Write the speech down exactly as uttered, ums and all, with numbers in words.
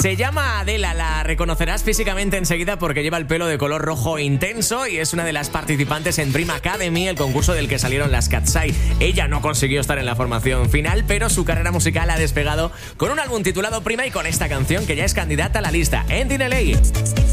Se llama Adela, la reconocerás físicamente enseguida porque lleva el pelo de color rojo intenso y es una de las participantes en Dream Academy, el concurso del que salieron las Katseye. Ella no consiguió estar en la formación final, pero su carrera musical ha despegado con un álbum titulado Prima y con esta canción que ya es candidata a la lista, End in L A.